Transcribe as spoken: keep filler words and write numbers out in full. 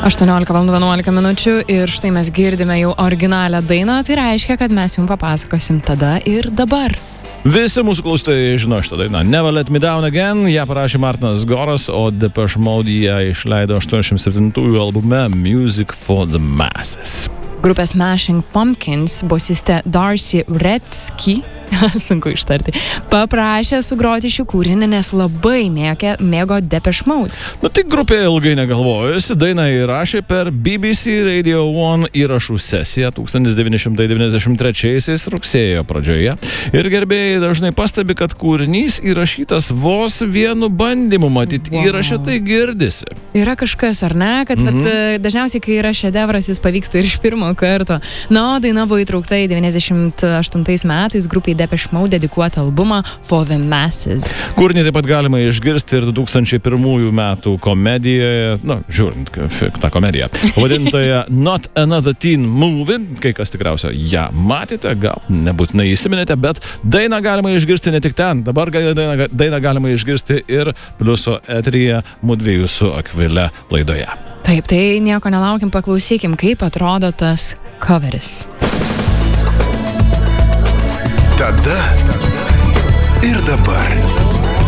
aštuoniolika valandų vienuolika minučių ir štai mes girdime jau originalią dainą, tai reiškia, kad mes jums papasakosim tada ir dabar. Visi mūsų klausytojai žino šitą dainą. Never Let Me Down Again, ją parašė Martinas Goras, o Depeche Mode ją išleido aštuoniasdešimt septintųjų albume Music for the Masses. Grupės Smashing Pumpkins bosistė Darcy Wretzky, sunku ištarti, paprašė sugroti šį kūrinį, nes labai mėgė, mėgo Depeche Mode. Nu tik grupė ilgai negalvojusi, dainą įrašė per B B C Radio One įrašų sesiją tūkstantis devyni šimtai devyniasdešimt trečiaisiais rugsėjo pradžioje. Ir gerbėjai dažnai pastebi, kad kūrinys įrašytas vos vienu bandymu, matyt, wow. Įrašė tai girdisi. Yra kažkas, ar ne? Kad mm-hmm. vat, dažniausiai, kai yra šedevras, jis pavyksta ir iš pirmo karto. Na, o daina buvo įtraukta į devyniasdešimt aštuntais metais grupiai Depeche Mode dedikuotą albumą For the Masses. Kūrinį taip pat galima išgirsti ir du tūkstančiai pirmųjų metų komedijoje, nu, žiūrint tą komediją, vadintoje Not Another Teen Movie, kai kas tikriausiai ją matėte, gal nebūtinai įsiminėte, bet dainą galima išgirsti ne tik ten, dabar dainą, dainą galima išgirsti ir Pliuso eteryje mudviejų su Akvile laidoje. Taip, tai nieko nelaukim, paklausykim, kaip atrodo tas coveris. Tada ir dabar.